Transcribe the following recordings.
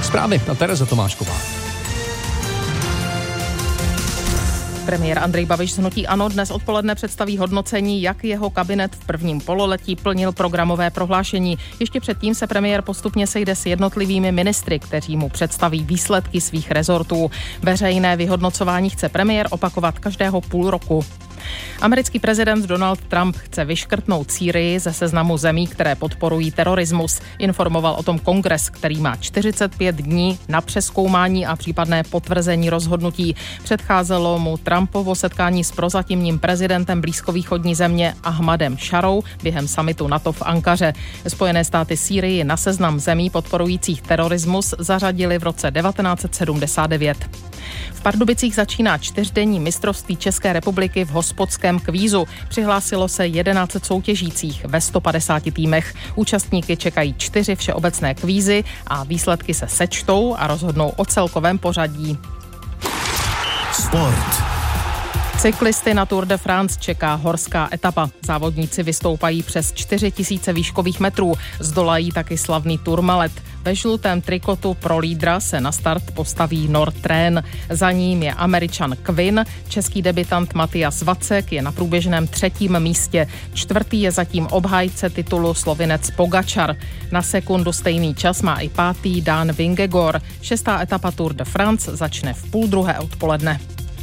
Zprávy a Tereza Tomášková. Premiér Andrej Babiš z hnutí ANO dnes odpoledne představí hodnocení, jak jeho kabinet v prvním pololetí plnil programové prohlášení. Ještě předtím se premiér postupně sejde s jednotlivými ministry, kteří mu představí výsledky svých rezortů. Veřejné vyhodnocování chce premiér opakovat každého půl roku. Americký prezident Donald Trump chce vyškrtnout Sýrii ze seznamu zemí, které podporují terorismus. Informoval o tom kongres, který má 45 dní na přezkoumání a případné potvrzení rozhodnutí. Předcházelo mu Trumpovo setkání s prozatímním prezidentem blízkovýchodní země Ahmadem Šarou během summitu NATO v Ankaře. Spojené státy Sýrii na seznam zemí podporujících terorismus zařadili v roce 1979. V Pardubicích začíná 4denní mistrovství České republiky v hospodském kvízu. Přihlásilo se 11 soutěžících ve 150 týmech. Účastníky čekají 4 všeobecné kvízy a výsledky se sečtou a rozhodnou o celkovém pořadí. Sport. Cyklisty na Tour de France čeká horská etapa. Závodníci vystoupají přes 4000 výškových metrů. Zdolají taky slavný Tourmalet. Ve žlutém trikotu pro lídra se na start postaví Nordtren. Za ním je Američan Quinn. Český debutant Matias Vacek je na průběžném 3. místě. 4. je zatím obhájce titulu Slovinec Pogačar. Na sekundu stejný čas má i 5. Dan Vingegaard. 6. etapa Tour de France začne v 12:30 odpoledne.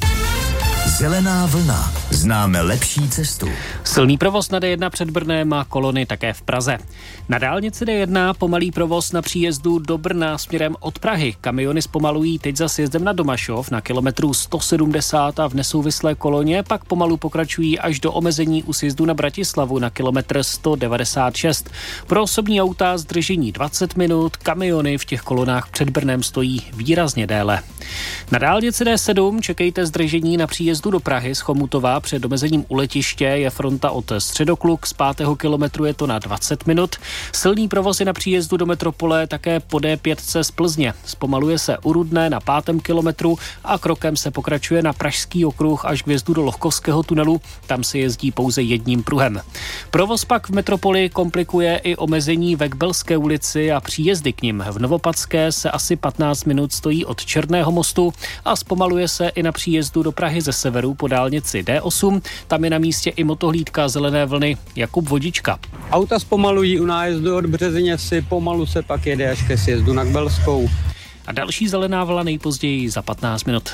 Zelená vlna. Známe lepší cestu. Silný provoz na D1 před Brnem má kolony také v Praze. Na dálnici D1 pomalý provoz na příjezdu do Brna směrem od Prahy. Kamiony zpomalují teď za sjezdem na Domašov na kilometru 170 a v nesouvislé koloně pak pomalu pokračují až do omezení u sjezdu na Bratislavu na kilometr 196. Pro osobní auta zdržení 20 minut, kamiony v těch kolonách před Brnem stojí výrazně déle. Na dálnici D7 čekejte zdržení na příjezdu do Prahy z Chomutova před omezením u letiště, je fronta od Středokluk, z 5. kilometru je to na 20 minut. Silný provoz je na příjezdu do metropole také po D5 z Plzně. Zpomaluje se u Rudné na 5. kilometru a krokem se pokračuje na Pražský okruh až k vjezdu do Lohkovského tunelu, tam se jezdí pouze jedním pruhem. Provoz pak v metropoli komplikuje i omezení ve Kbelské ulici a příjezdy k nim. V Novopadské se asi 15 minut stojí od Černého mostu a zpomaluje se i na příjezdu do Prahy ze severu po dálnici D8. Tam je na místě i motohlídka zelené vlny. Jakub Vodička. Auta zpomalují u nájezdu od Březiněvsi, pomalu se pak jede až ke sjezdu na Kbelskou. A další zelená vlna nejpozději za 15 minut.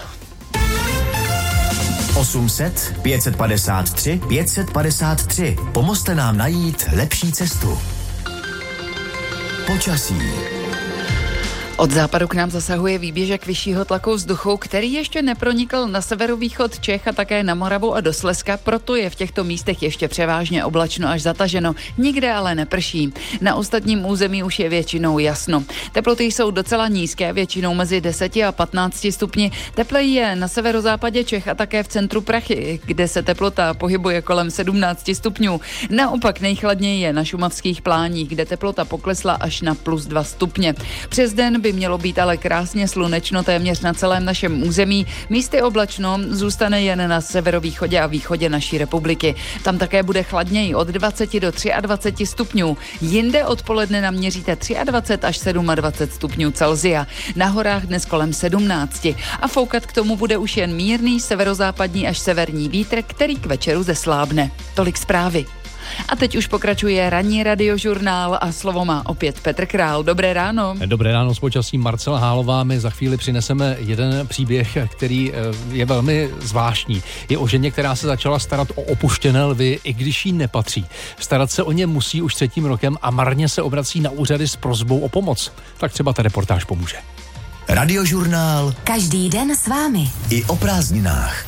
800 553 553. Pomozte nám najít lepší cestu. Počasí. Od západu k nám zasahuje výběžek vyššího tlaku vzduchu, který ještě nepronikl na severovýchod Čech a také na Moravu a do Slezska, proto je v těchto místech ještě převážně oblačno až zataženo. Nikde ale neprší. Na ostatním území už je většinou jasno. Teploty jsou docela nízké, většinou mezi 10 a 15 stupni. Tepleji je na severozápadě Čech a také v centru Prahy, kde se teplota pohybuje kolem 17 stupňů. Naopak nejchladněji je na šumavských pláních, kde teplota poklesla až na +2 stupně. Přes den by mělo být ale krásně slunečno téměř na celém našem území. Místy oblačno zůstane jen na severovýchodě a východě naší republiky. Tam také bude chladněji od 20 do 23 stupňů. Jinde odpoledne naměříte 23 až 27 stupňů Celsia. Na horách dnes kolem 17. A foukat k tomu bude už jen mírný severozápadní až severní vítr, který k večeru zeslábne. Tolik zprávy. A teď už pokračuje ranní radiožurnál a slovo má opět Petr Král. Dobré ráno. Dobré ráno s počasím. Marcela Hálová, my za chvíli přineseme jeden příběh, který je velmi zvláštní. Je o ženě, která se začala starat o opuštěné lvy, i když jí nepatří. Starat se o ně musí už 3. rokem a marně se obrací na úřady s prosbou o pomoc. Tak třeba ta reportáž pomůže. Radiožurnál. Každý den s vámi. I o prázdninách.